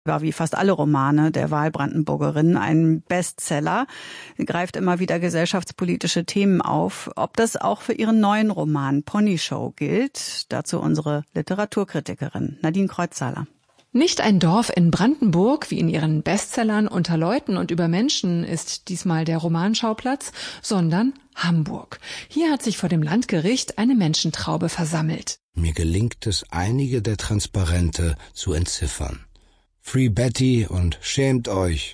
War wie fast alle Romane der Wahlbrandenburgerin ein Bestseller. Sie greift immer wieder gesellschaftspolitische Themen auf. Ob das auch für ihren neuen Roman Pony Show gilt, dazu unsere Literaturkritikerin Nadine Kreuzhaler. Nicht ein Dorf in Brandenburg, wie in ihren Bestsellern Unter Leuten und über Menschen ist diesmal der Romanschauplatz, sondern Hamburg. Hier hat sich vor dem Landgericht eine Menschentraube versammelt. Mir gelingt es, einige der Transparente zu entziffern. Free Betty und Schämt euch.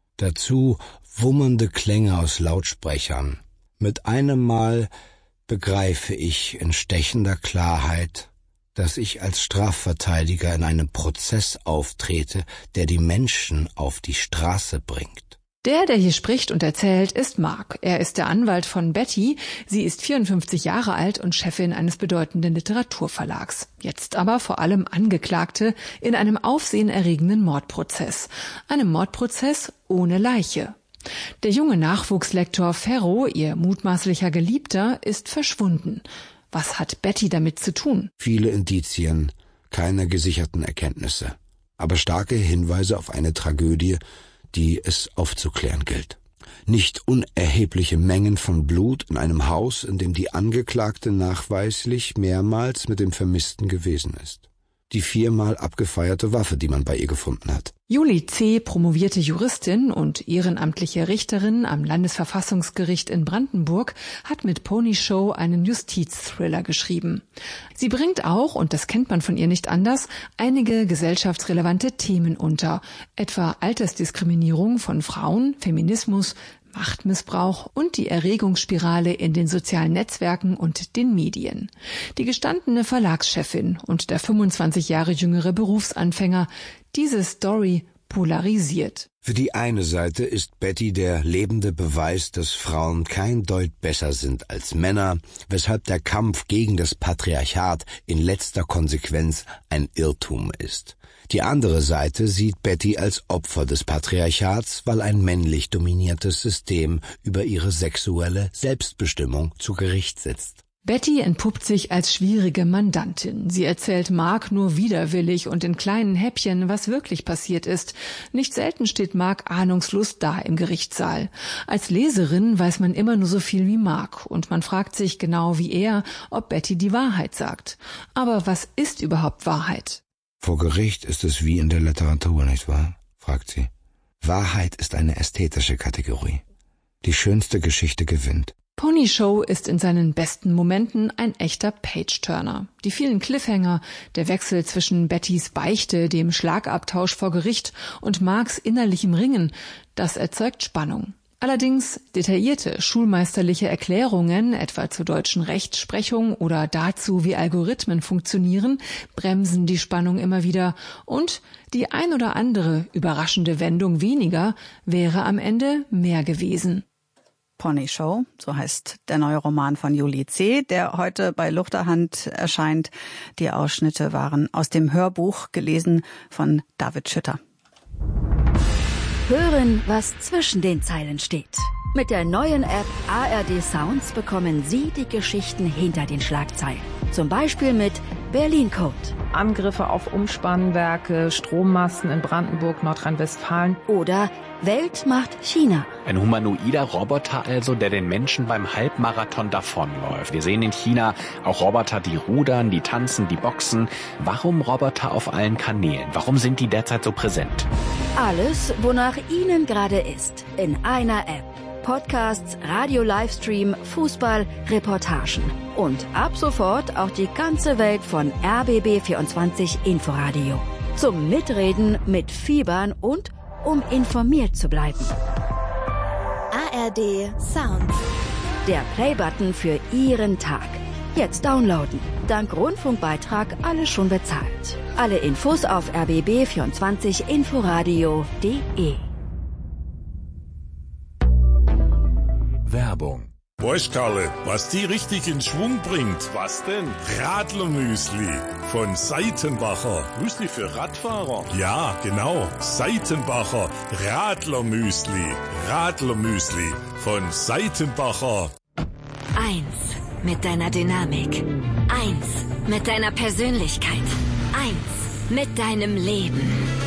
Dazu wummernde Klänge aus Lautsprechern. Mit einem Mal begreife ich in stechender Klarheit, dass ich als Strafverteidiger in einem Prozess auftrete, der die Menschen auf die Straße bringt. Der hier spricht und erzählt, ist Mark. Er ist der Anwalt von Betty. Sie ist 54 Jahre alt und Chefin eines bedeutenden Literaturverlags. Jetzt aber vor allem Angeklagte in einem aufsehenerregenden Mordprozess. Einem Mordprozess ohne Leiche. Der junge Nachwuchslektor Ferro, ihr mutmaßlicher Geliebter, ist verschwunden. Was hat Betty damit zu tun? Viele Indizien, keine gesicherten Erkenntnisse, aber starke Hinweise auf eine Tragödie, die es aufzuklären gilt. Nicht unerhebliche Mengen von Blut in einem Haus, in dem die Angeklagte nachweislich mehrmals mit dem Vermissten gewesen ist. Die 4-mal abgefeierte Waffe, die man bei ihr gefunden hat. Julie C., promovierte Juristin und ehrenamtliche Richterin am Landesverfassungsgericht in Brandenburg, hat mit Pony Show einen Justizthriller geschrieben. Sie bringt auch, und das kennt man von ihr nicht anders, einige gesellschaftsrelevante Themen unter, etwa Altersdiskriminierung von Frauen, Feminismus, Machtmissbrauch und die Erregungsspirale in den sozialen Netzwerken und den Medien. Die gestandene Verlagschefin und der 25 Jahre jüngere Berufsanfänger, diese Story polarisiert. Für die eine Seite ist Betty der lebende Beweis, dass Frauen kein Deut besser sind als Männer, weshalb der Kampf gegen das Patriarchat in letzter Konsequenz ein Irrtum ist. Die andere Seite sieht Betty als Opfer des Patriarchats, weil ein männlich dominiertes System über ihre sexuelle Selbstbestimmung zu Gericht sitzt. Betty entpuppt sich als schwierige Mandantin. Sie erzählt Mark nur widerwillig und in kleinen Häppchen, was wirklich passiert ist. Nicht selten steht Mark ahnungslos da im Gerichtssaal. Als Leserin weiß man immer nur so viel wie Mark und man fragt sich genau wie er, ob Betty die Wahrheit sagt. Aber was ist überhaupt Wahrheit? Vor Gericht ist es wie in der Literatur, nicht wahr? Fragt sie. Wahrheit ist eine ästhetische Kategorie. Die schönste Geschichte gewinnt. Pony Show ist in seinen besten Momenten ein echter Page-Turner. Die vielen Cliffhanger, der Wechsel zwischen Bettys Beichte, dem Schlagabtausch vor Gericht und Marks innerlichem Ringen, das erzeugt Spannung. Allerdings detaillierte schulmeisterliche Erklärungen, etwa zur deutschen Rechtsprechung oder dazu, wie Algorithmen funktionieren, bremsen die Spannung immer wieder und die ein oder andere überraschende Wendung weniger wäre am Ende mehr gewesen. Pony Show, so heißt der neue Roman von Julie C., der heute bei Luchterhand erscheint. Die Ausschnitte waren aus dem Hörbuch, gelesen von David Schütter. Hören, was zwischen den Zeilen steht. Mit der neuen App ARD Sounds bekommen Sie die Geschichten hinter den Schlagzeilen. Zum Beispiel mit Berlin Code. Angriffe auf Umspannwerke, Strommasten in Brandenburg, Nordrhein-Westfalen. Oder Welt macht China. Ein humanoider Roboter also, der den Menschen beim Halbmarathon davonläuft. Wir sehen in China auch Roboter, die rudern, die tanzen, die boxen. Warum Roboter auf allen Kanälen? Warum sind die derzeit so präsent? Alles, wonach Ihnen gerade ist, in einer App. Podcasts, Radio-Livestream, Fußball, Reportagen. Und ab sofort auch die ganze Welt von RBB24 Inforadio. Zum Mitreden, Mitfiebern und um informiert zu bleiben. ARD Sounds. Der Playbutton für Ihren Tag. Jetzt downloaden. Dank Rundfunkbeitrag alles schon bezahlt. Alle Infos auf rbb24inforadio.de. Werbung. Weißt Karle, was die richtig in Schwung bringt? Was denn? Radlermüsli von Seitenbacher. Müsli für Radfahrer? Ja, genau. Seitenbacher Radlermüsli. Radlermüsli von Seitenbacher. 1 mit deiner Dynamik. 1 mit deiner Persönlichkeit. 1 mit deinem Leben.